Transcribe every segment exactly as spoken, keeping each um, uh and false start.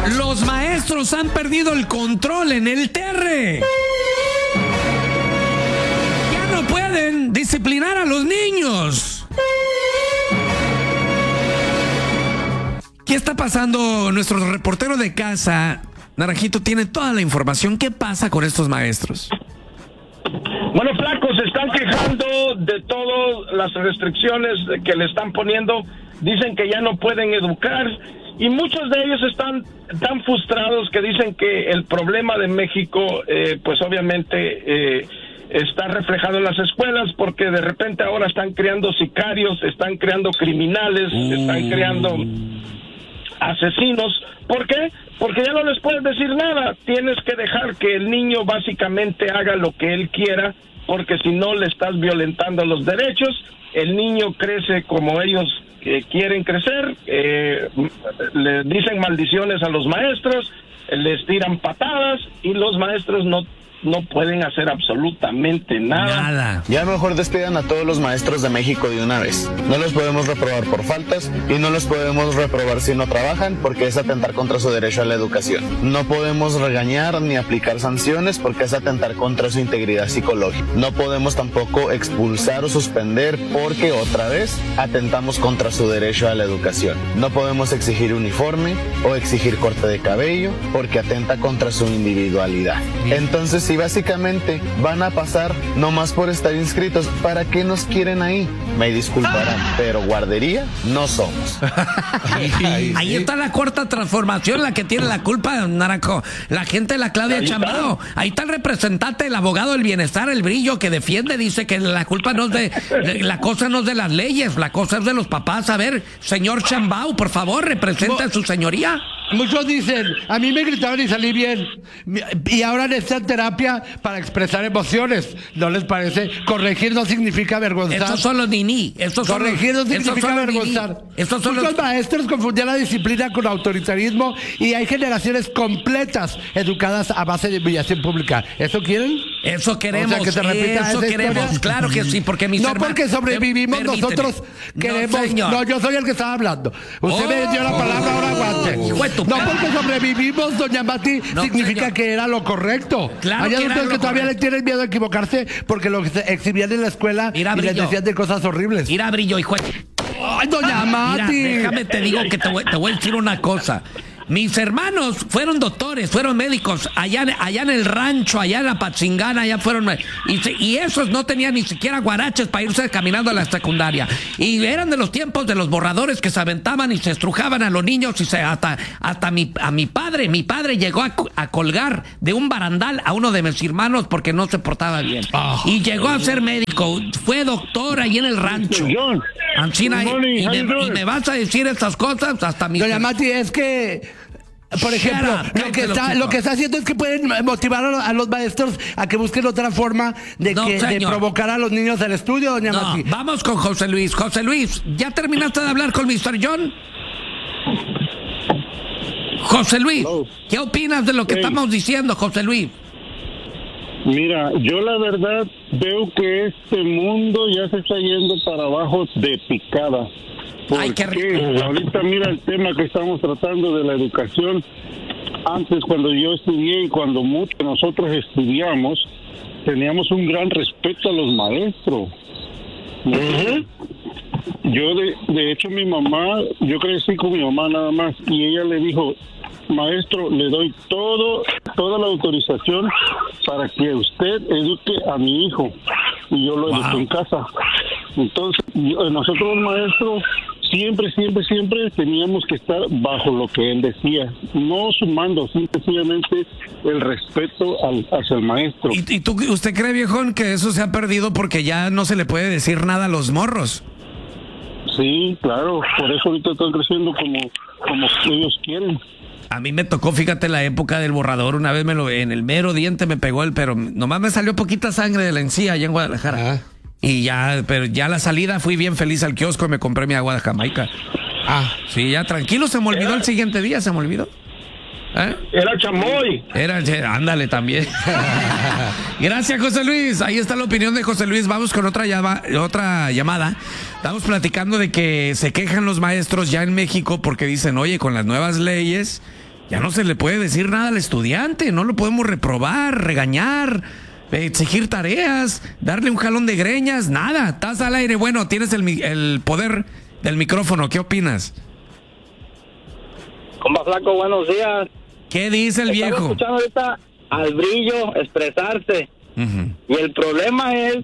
Los maestros han perdido el control en el T R. Ya no pueden disciplinar a los niños. ¿Qué está pasando? Nuestro reportero de casa, Naranjito, tiene toda la información. ¿Qué pasa con estos maestros? Bueno, Flaco, se están quejando de todas las restricciones que le están poniendo. Dicen que ya no pueden educar y muchos de ellos están tan frustrados que dicen que el problema de México, eh, pues obviamente eh, está reflejado en las escuelas, porque de repente ahora están creando sicarios, están creando criminales, uh. están creando asesinos. ¿Por qué? Porque ya no les puedes decir nada. Tienes que dejar que el niño básicamente haga lo que él quiera, porque si no le estás violentando los derechos. El niño crece como ellos eh, quieren crecer, eh, le dicen maldiciones a los maestros, les tiran patadas y los maestros no no pueden hacer absolutamente nada. Nada. Ya mejor despidan a todos los maestros de México de una vez. No los podemos reprobar por faltas y no los podemos reprobar si no trabajan, porque es atentar contra su derecho a la educación. No podemos regañar ni aplicar sanciones porque es atentar contra su integridad psicológica. No podemos tampoco expulsar o suspender porque otra vez atentamos contra su derecho a la educación. No podemos exigir uniforme o exigir corte de cabello porque atenta contra su individualidad. Entonces, si básicamente van a pasar nomás por estar inscritos, ¿para qué nos quieren ahí? Me disculparán, pero guardería no somos. Ahí está la cuarta transformación, la que tiene la culpa, Naranjo. La gente de la Claudia Sheinbaum. Ahí está el representante, el abogado del bienestar, el Brillo, que defiende, dice que la culpa no es de, la cosa no es de las leyes, la cosa es de los papás. A ver, señor Sheinbaum, por favor, representa a su señoría. Muchos dicen, a mí me gritaron y salí bien, y ahora necesitan terapia para expresar emociones. ¿No les parece? Corregir no significa avergonzar. Estos son los niní. Estos son Corregir no los, significa avergonzar. Estos son Muchos los... maestros confundían la disciplina con autoritarismo y hay generaciones completas educadas a base de humillación pública. ¿Eso quieren? Eso queremos. O sea, que se repita eso esa queremos. historia. Claro que sí, porque mis No hermanos... porque sobrevivimos, Permíteme. nosotros queremos... No, no, yo soy el que estaba hablando. Usted oh, me dio la palabra, ahora aguante. No porque sobrevivimos, doña Mati, no, significa señor. que era lo correcto. Claro Hay que adultos que todavía correcto. le tienen miedo a equivocarse porque lo exhibían en la escuela Mira, y Brillo. les decían de cosas horribles. Mira, Brillo, hijo. Ay, doña Mati. Mira, déjame te digo que te voy, te voy a decir una cosa. Mis hermanos fueron doctores, fueron médicos, allá, allá en el rancho, allá en la Pachingana, allá fueron, y, y esos no tenían ni siquiera guaraches para irse caminando a la secundaria, y eran de los tiempos de los borradores que se aventaban y se estrujaban a los niños, y se, hasta, hasta mi, a mi padre, mi padre llegó a, a colgar de un barandal a uno de mis hermanos porque no se portaba bien, oh, y llegó a ser médico, fue doctor ahí en el rancho. Ancina, y, y, me, y me vas a decir estas cosas hasta mi... Doña Mati, es que, por ejemplo, lo que, está, lo que está haciendo es que pueden motivar a los maestros a que busquen otra forma de, no, que, de provocar a los niños al estudio, doña no, Mati. Vamos con José Luis. José Luis, ¿ya terminaste de hablar con mister John? José Luis, Hello. ¿Qué opinas de lo que hey. estamos diciendo, José Luis? Mira, yo la verdad veo que este mundo ya se está yendo para abajo de picada. Ay, qué rico. Ahorita mira el tema que estamos tratando de la educación. Antes, cuando yo estudié y cuando muchos de nosotros estudiamos, teníamos un gran respeto a los maestros. Uh-huh. Yo, de, de hecho, mi mamá, yo crecí con mi mamá nada más, y ella le dijo: maestro, le doy todo, toda la autorización para que usted eduque a mi hijo. Y yo lo eduqué wow. en casa. Entonces, yo, nosotros maestros siempre, siempre, siempre teníamos que estar bajo lo que él decía, no sumando, simplemente el respeto al, hacia el maestro. ¿Y, y tú, usted cree, viejón, que eso se ha perdido porque ya no se le puede decir nada a los morros? Sí, claro, por eso ahorita están creciendo como, como ellos quieren. A mí me tocó, fíjate, la época del borrador. Una vez me lo, en el mero diente me pegó el, pero nomás me salió poquita sangre de la encía allá en Guadalajara. Ah. Y ya, pero ya a la salida fui bien feliz al kiosco y me compré mi agua de Jamaica. Ah, sí, ya tranquilo, se me olvidó el siguiente día, se me olvidó. ¿Eh? Era chamoy. Era, ándale también. Gracias, José Luis. Ahí está la opinión de José Luis. Vamos con otra, llama, otra llamada. Estamos platicando de que se quejan los maestros ya en México porque dicen, oye, con las nuevas leyes ya no se le puede decir nada al estudiante, no lo podemos reprobar, regañar, exigir tareas, darle un jalón de greñas, nada. Estás al aire, bueno, tienes el, el poder del micrófono, ¿qué opinas? Compa Flaco, buenos días. ¿Qué dice el Estaba viejo? escuchando ahorita al Brillo expresarse. Uh-huh. Y el problema es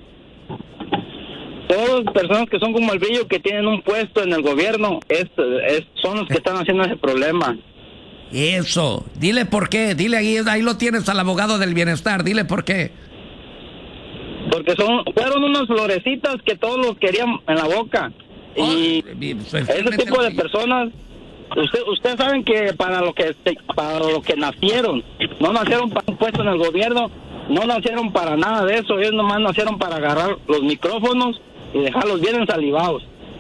todas las personas que son como el Brillo, que tienen un puesto en el gobierno, es, es, son los que están haciendo ese problema. Eso, dile por qué, dile ahí, ahí lo tienes al abogado del bienestar, dile por qué. Porque son, fueron unas florecitas que todos los querían en la boca. Oh, y ese tipo de personas, usted, ustedes saben que para lo que para lo que nacieron, no nacieron para un puesto en el gobierno, no nacieron para nada de eso, ellos nomás nacieron para agarrar los micrófonos y dejarlos bien ensalivados.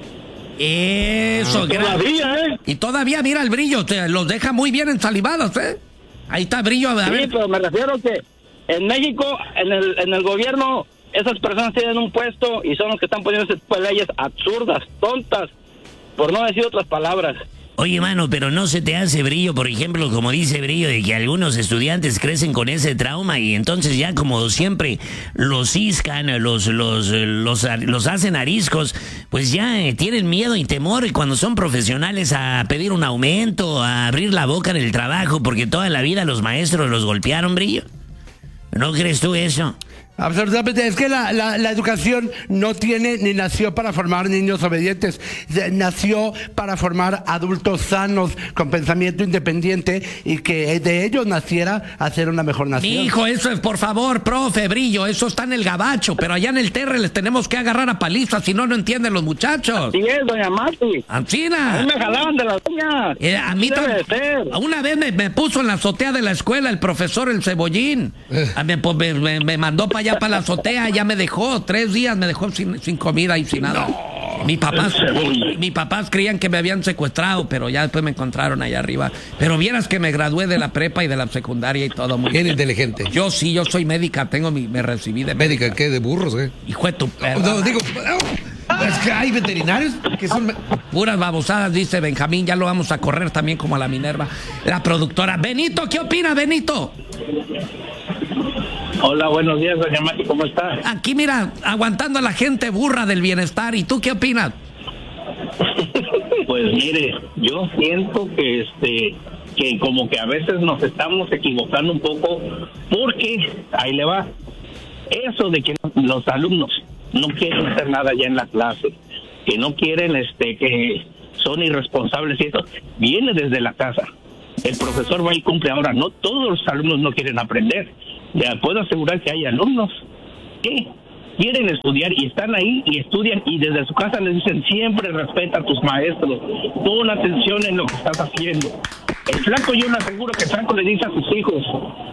Eso, todavía, ¿eh? Y todavía, mira el Brillo, te los deja muy bien ensalivados, ¿eh? Ahí está Brillo. A ver. Sí, pero me refiero que en México, en el, en el gobierno, esas personas tienen un puesto y son los que están poniendo ese tipo de leyes absurdas, tontas, por no decir otras palabras. Oye, mano, pero no se te hace, Brillo, por ejemplo, como dice Brillo, de que algunos estudiantes crecen con ese trauma y entonces ya como siempre los ciscan, los, los, los, los hacen ariscos, pues ya eh, tienen miedo y temor cuando son profesionales a pedir un aumento, a abrir la boca en el trabajo, porque toda la vida los maestros los golpearon, Brillo. ¿No crees tú eso? Absolutamente, es que la, la, la educación no tiene ni nació para formar niños obedientes, nació para formar adultos sanos, con pensamiento independiente y que de ellos naciera hacer una mejor nación. Mi hijo, eso es, por favor, profe Brillo, eso está en el gabacho, pero allá en el Terre les tenemos que agarrar a palizas, si no, no entienden los muchachos. Sí es, doña Mati. Ancina. A mí me jalaban de las uñas. Eh, a mí también. Una vez me, me puso en la azotea de la escuela el profesor El Cebollín. A mí, pues, me, me, me mandó para allá, para la azotea, ya me dejó, tres días me dejó sin, sin comida y sin nada. No, mi papás, mi, mi papás creían que me habían secuestrado, pero ya después me encontraron allá arriba. Pero vieras que me gradué de la prepa y de la secundaria y todo. Muy bien inteligente. Yo sí, yo soy médica, tengo mi, me recibí de médica. ¿Médica qué? ¿De burros, qué? Hijo de tu perra. No, no, digo, no, es que hay veterinarios que son... Puras babosadas, dice Benjamín, ya lo vamos a correr también como a la Minerva. La productora. Benito, ¿qué opina, Benito? Hola, buenos días, doña Mati, ¿cómo está? Aquí, mira, aguantando a la gente burra del bienestar. ¿Y tú qué opinas? Pues mire, yo siento que este que como que a veces nos estamos equivocando un poco, porque ahí le va. Eso de que los alumnos no quieren hacer nada ya en la clase, que no quieren, este, que son irresponsables y eso, viene desde la casa. El profesor va y cumple. Ahora, no todos los alumnos no quieren aprender. Ya puedo asegurar que hay alumnos que quieren estudiar y están ahí y estudian y desde su casa les dicen siempre respeta a tus maestros, pon atención en lo que estás haciendo. El Flaco, yo le aseguro que el Flaco le dice a sus hijos,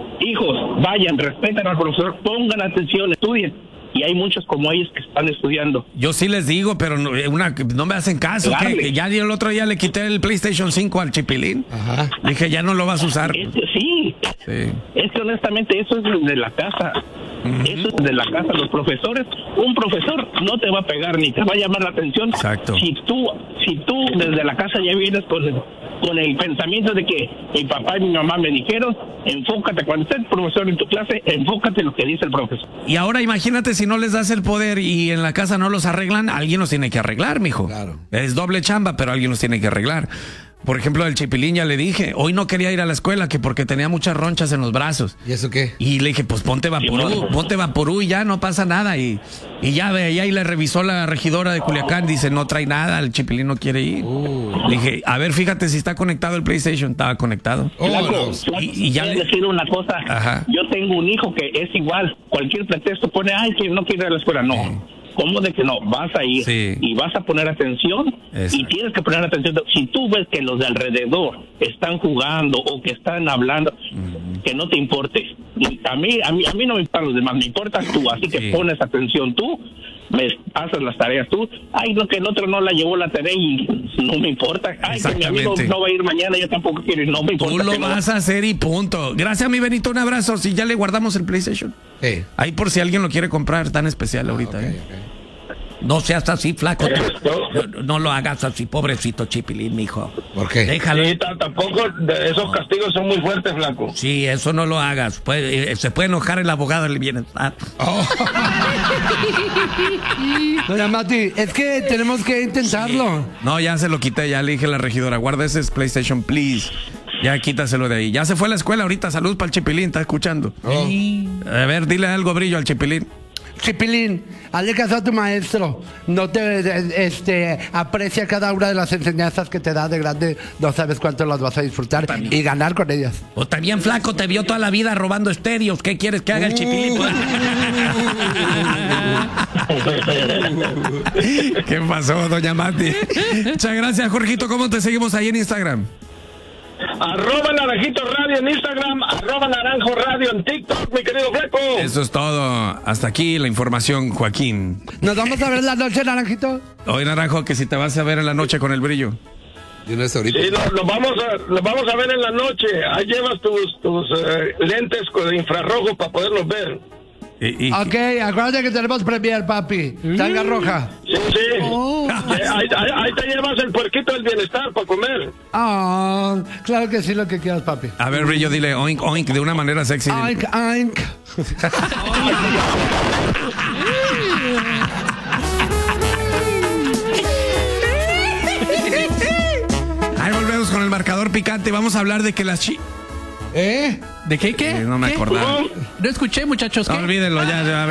hijos, vayan, respeten al profesor, pongan atención, estudien. Y hay muchos como ellos que están estudiando. Yo sí les digo, pero no, una, no me hacen caso. Que, que ya el otro día le quité el PlayStation cinco al Chipilín. Ajá. Dije, ya no lo vas a usar. Es, sí. sí. Es que honestamente eso es de la casa. Uh-huh. Eso es de la casa. Los profesores, un profesor no te va a pegar ni te va a llamar la atención. Exacto. Si tú, si tú desde la casa ya vienes con el, con el pensamiento de que mi papá y mi mamá me dijeron, enfócate, cuando esté el profesor en tu clase, enfócate en lo que dice el profesor. Y ahora imagínate si no les das el poder y en la casa no los arreglan, alguien los tiene que arreglar, mijo. Claro. Es doble chamba, pero alguien los tiene que arreglar. Por ejemplo, el Chipilín ya le dije, hoy no quería ir a la escuela que porque tenía muchas ronchas en los brazos. ¿Y eso qué? Y le dije, pues ponte Vaporú, ponte Vaporú y ya no pasa nada. Y, y ya ve, ya y le revisó la regidora de Culiacán, dice, no trae nada, el Chipilín no quiere ir. Uh. Le dije, a ver, fíjate si está conectado el PlayStation. Estaba conectado. Oh, Flaco, Flaco, y, y ya le decir una cosa. Ajá. Yo tengo un hijo que es igual, cualquier pretexto pone, ay, que no quiere ir a la escuela. No. Sí. ¿Cómo de que no? Vas a ir sí. y vas a poner atención. Exacto. Y tienes que poner atención. Si tú ves que los de alrededor están jugando o que están hablando, uh-huh. que no te importe. A mí, a mí, a mí no me importan los demás, me importas tú. Así que sí. pones atención tú, me haces las tareas tú. Ay, no, que el otro no la llevó la tarea y no me importa. Ay, que mi amigo no va a ir mañana, yo tampoco quiero ir, no me importa. Tú lo vas no. a hacer y punto. Gracias, mi Benito, un abrazo. Si ya le guardamos el PlayStation. Sí. Ahí por si alguien lo quiere comprar, tan especial ah, ahorita. Okay, ¿eh? okay. No seas así, flaco. Esto. No, no lo hagas así, pobrecito Chipilín, mijo. ¿Por qué? Déjalo. Sí, t- tampoco de esos castigos son muy fuertes, flaco. Sí, eso no lo hagas. Puede- eh, se puede enojar el abogado del bienestar. Doña Mati, es que tenemos que intentarlo. No, ya se lo quité, ya le dije a la regidora, guarda ese PlayStation, please. Ya quítaselo de ahí. Ya se fue a la escuela ahorita, salud para el Chipilín, está escuchando. A ver, dile algo, Brillo, al Chipilín. Chipilín, hazle caso a tu maestro. No te de- este, aprecia cada una de las enseñanzas que te da de grande. No sabes cuánto las vas a disfrutar y ganar con ellas. O también flaco, te vio toda la vida robando estéreos. ¿Qué quieres que haga el Chipilín? ¿Qué pasó, doña Mati? Muchas gracias, Jorgito. ¿Cómo te seguimos ahí en Instagram? Arroba Naranjito Radio en Instagram, arroba Naranjo Radio en TikTok, mi querido flaco. Eso es todo. Hasta aquí la información, Joaquín. ¿Nos vamos a ver en la noche, Naranjito? Oye, Naranjo, que si te vas a ver en la noche con el Brillo. Yo no estoy ahorita. Sí, lo, lo vamos a, lo vamos a ver en la noche. Ahí llevas tus, tus eh, lentes con infrarrojo para poderlos ver. Y, y- Ok, acuérdate que tenemos premier, papi. Tanga roja. Sí, sí. Eh, ahí, ahí- ahí te llevas el puerquito del bienestar para comer. Ah, claro que sí, lo que quieras, papi. A ver, Brillo, dile oink, oink de una manera sexy. Oink, oink. Ahí volvemos con el marcador picante. Vamos a hablar de que las chi... ¿Eh? ¿De qué, qué? Eh, no me ¿Qué? acordaba. No escuché, muchachos. No, ¿qué? olvídenlo ya. ya